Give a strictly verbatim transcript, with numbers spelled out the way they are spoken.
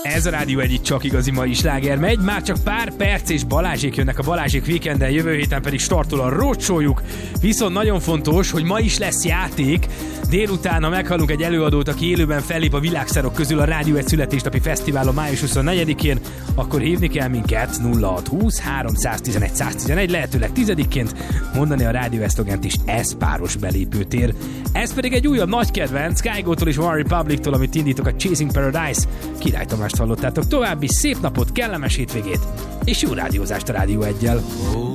Ez a Rádió egy, itt csak igazi mai sláger megy. Már csak pár perc és Balázsék jönnek a Balázsék Weekenden, jövő héten pedig startol a roadshow-juk. Viszont nagyon fontos, hogy ma is lesz játék. Délután, ha meghallunk egy előadót, aki élőben fellép a világszárok közül a Rádió egy születésnapi fesztiválon május huszonnegyedikén, akkor hívni kell minket nulla hat húsz háromszáztizenegy száztizenegy, lehetőleg tizedikként mondani a Rádió Esztogent is, ez páros belépőtér. Ez pedig egy újabb nagy kedvenc, Kygo-tól és One Republic-tól, amit indítok, a Chasing Paradise. Király Tamást hallottátok. További szép napot, kellemes hétvégét és jó rádiózást a Rádió eggyel.